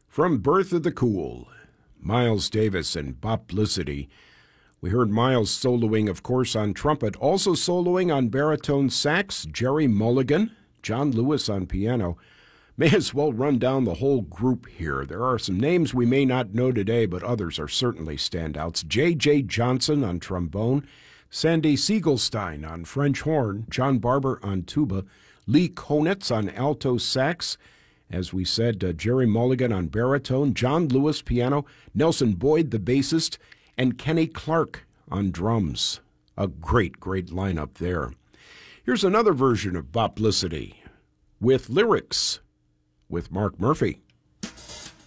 From Birth of the Cool, Miles Davis and Boplicity. We heard Miles soloing, of course, on trumpet, also soloing on baritone sax, Jerry Mulligan, John Lewis on piano. May as well run down the whole group here. There are some names we may not know today, but others are certainly standouts. J.J. Johnson on trombone, Sandy Siegelstein on French horn, John Barber on tuba, Lee Konitz on alto sax, as we said, Jerry Mulligan on baritone, John Lewis piano, Nelson Boyd the bassist, and Kenny Clark on drums. A great, great lineup there. Here's another version of Boplicity with lyrics with Mark Murphy.